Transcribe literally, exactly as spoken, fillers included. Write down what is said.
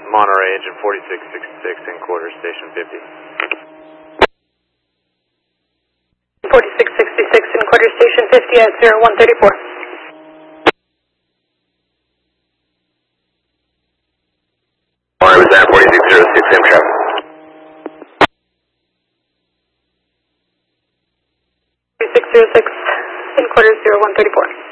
Monterey, engine forty-six sixty-six in quarter, station fifty. forty-six sixty-six in quarter, station fifty at zero one thirty-four. Monterey was at forty-six oh six, same traffic. forty-six oh six in quarter, zero one thirty-four.